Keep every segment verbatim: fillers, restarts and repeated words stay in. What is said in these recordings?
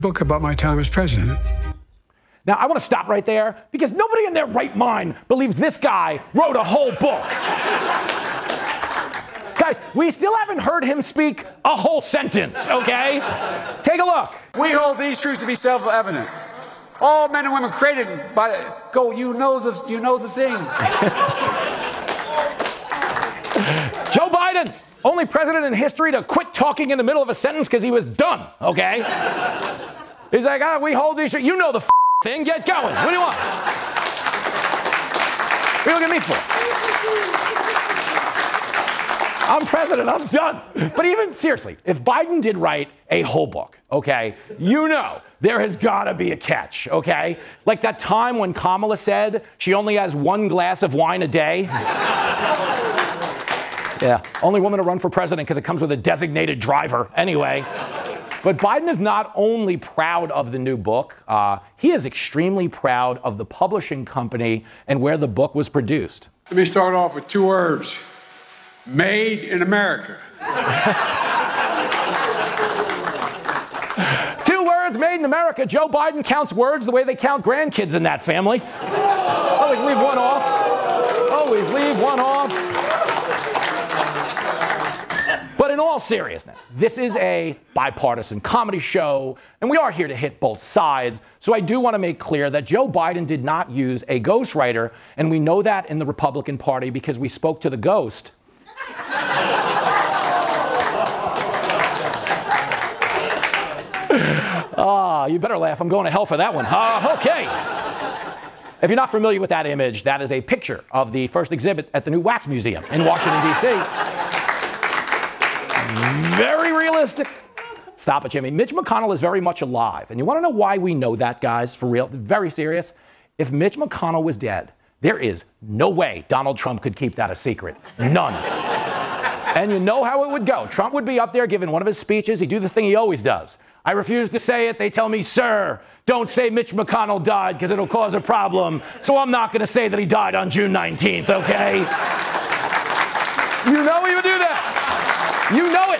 Book about my time as president. Now, I want to stop right there because nobody in their right mind believes this guy wrote a whole book. Guys, we still haven't heard him speak a whole sentence, okay? Take a look. We hold these truths to be self-evident. All men and women created by, go, you know the, you know the thing. Joe Biden, only president in history to quit talking in the middle of a sentence because he was done, okay? He's like, ah, we hold these, you know the f- thing, get going. What do you want? What are you looking at me for? I'm president, I'm done. But even seriously, if Biden did write a whole book, okay, you know there has got to be a catch, okay? Like that time when Kamala said she only has one glass of wine a day. Yeah, only woman to run for president because it comes with a designated driver. Anyway. But Biden is not only proud of the new book, uh, he is extremely proud of the publishing company and where the book was produced. Let me start off with two words. Made in America. Two words, made in America. Joe Biden counts words the way they count grandkids in that family. Always leave one off. Always leave one off. But in all seriousness, this is a bipartisan comedy show, and we are here to hit both sides. So I do want to make clear that Joe Biden did not use a ghostwriter, and we know that in the Republican Party because we spoke to the ghost. Ah, you better laugh. I'm going to hell for that one. Uh, okay. If you're not familiar with that image, that is a picture of the first exhibit at the new Wax Museum in Washington, D C Very realistic. Stop it, Jimmy. Mitch McConnell is very much alive. And you want to know why we know that, guys? For real? Very serious. If Mitch McConnell was dead, there is no way Donald Trump could keep that a secret. None. And you know how it would go. Trump would be up there giving one of his speeches. He'd do the thing he always does. I refuse to say it. They tell me, sir, don't say Mitch McConnell died because it'll cause a problem. So I'm not going to say that he died on June nineteenth, okay? You know he would do that. You know it.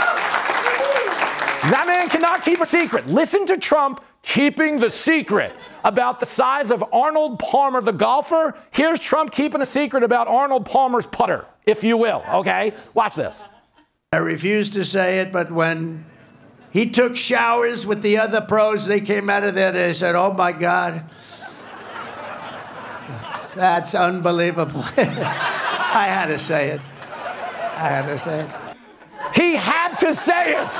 That man cannot keep a secret. Listen to Trump keeping the secret about the size of Arnold Palmer, the golfer. Here's Trump keeping a secret about Arnold Palmer's putter, if you will, okay? Watch this. I refuse to say it, but when he took showers with the other pros, they came out of there, they said, oh, my God. That's unbelievable. I had to say it. I had to say it. He had to say it.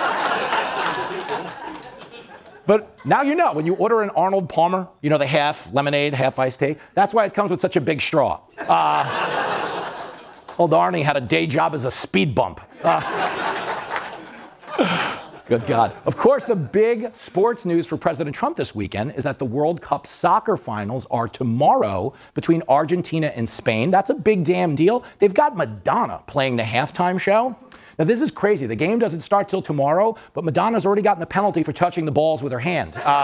But now you know, when you order an Arnold Palmer, you know, the half lemonade, half iced tea, that's why it comes with such a big straw. Uh, old Arnie had a day job as a speed bump. Uh, good God. Of course, the big sports news for President Trump this weekend is that the World Cup soccer finals are tomorrow between Argentina and Spain. That's a big damn deal. They've got Madonna playing the halftime show. Now, this is crazy. The game doesn't start till tomorrow, but Madonna's already gotten a penalty for touching the balls with her hand. Uh,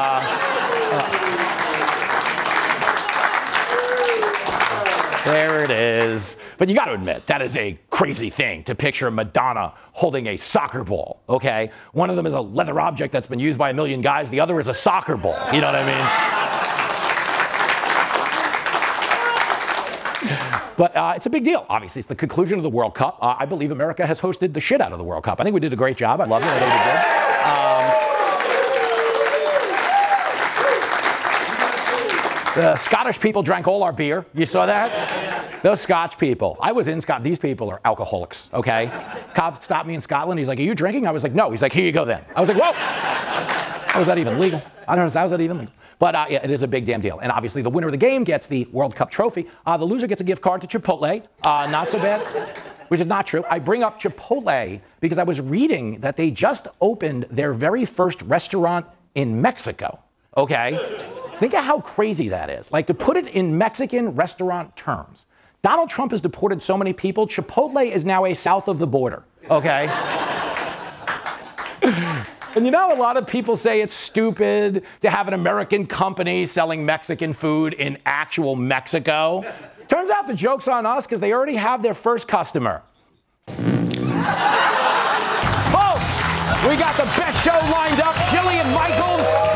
uh. There it is. But you got to admit, that is a crazy thing to picture Madonna holding a soccer ball, okay? One of them is a leather object that's been used by a million guys. The other is a soccer ball. You know what I mean? But uh, it's a big deal. Obviously, it's the conclusion of the World Cup. Uh, I believe America has hosted the shit out of the World Cup. I think we did a great job. I love it. I did good. Um, the Scottish people drank all our beer. You saw that? Those Scotch people. I was in Scotland. These people are alcoholics, okay? Cop stopped me in Scotland. He's like, are you drinking? I was like, no. He's like, here you go then. I was like, whoa. How is that even legal? I don't know. How is that even legal? But uh, yeah, it is a big damn deal. And obviously, the winner of the game gets the World Cup trophy. Uh, the loser gets a gift card to Chipotle. Uh, not so bad, which is not true. I bring up Chipotle because I was reading that they just opened their very first restaurant in Mexico. Okay? Think of how crazy that is. Like, to put it in Mexican restaurant terms, Donald Trump has deported so many people, Chipotle is now a south of the border. Okay? And you know, a lot of people say it's stupid to have an American company selling Mexican food in actual Mexico. Turns out the joke's on us because they already have their first customer. Folks, we got the best show lined up. Jillian Michaels